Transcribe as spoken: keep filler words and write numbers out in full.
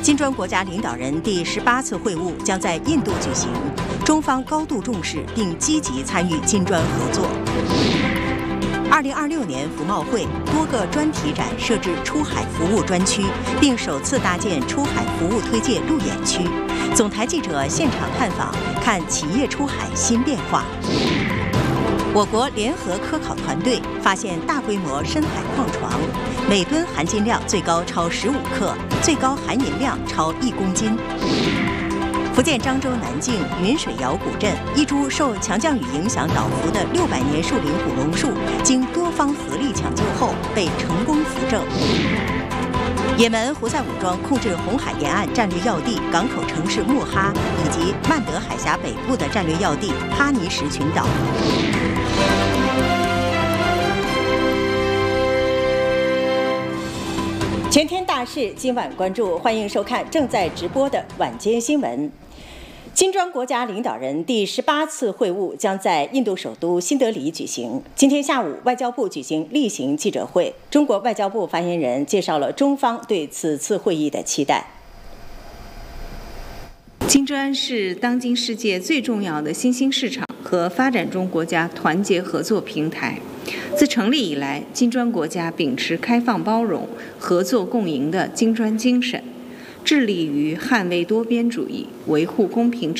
金砖国家领导人第十八次会晤将在印度举行，中方高度重视并积极参与金砖合作。二零二六年服贸会多个专题展设置出海服务专区，并首次搭建出海服务推介路演区。总台记者现场探访，看企业出海新变化。我国联合科考团队发现大规模深海矿床，每吨含金量最高超十五克，最高含银量超一公斤。福建漳州南靖云水窑古镇，一株受强降雨影响倒伏的六百年树龄古榕树，经多方合力抢救后被成功扶正。也门胡塞武装控制红海沿岸战略要地、港口城市穆哈以及曼德海峡北部的战略要地哈尼什群岛。全天大事今晚关注，欢迎收看正在直播的晚间新闻。金砖国家领导人第十八次会晤将在印度首都新德里举行。今天下午，外交部举行例行记者会，中国外交部发言人介绍了中方对此次会议的期待。 金砖是当今世界最重要的新兴市场和发展中国家团结合作平台。自成立以来，金砖国家秉持开放包容、合作共赢的金砖精神，致力于捍卫多边主义、维护公平